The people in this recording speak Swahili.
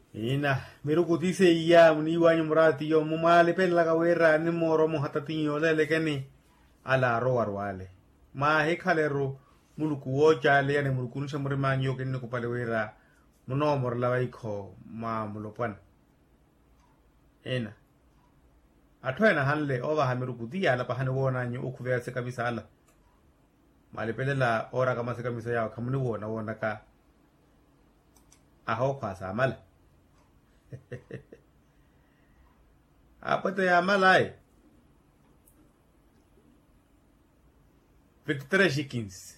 Ina, miru kutise iya muniwa nyumrati yo mumale pella kawera ni moro mo hatati yo lele keni ala ro warwale. Ma hekale ro muluku wocha le ne muluku nse muri manyo keni ko pale wera muno mor la ko ma mulupan. Ina. Atwena hanle owa hamiru kutia la pahane wona nyo ukuvese kabisa ala. Male pele la ora kama se kamisa yao kamuni wona ka aho kwa sa mala. Apa tu yang malai? Victoria Chickens.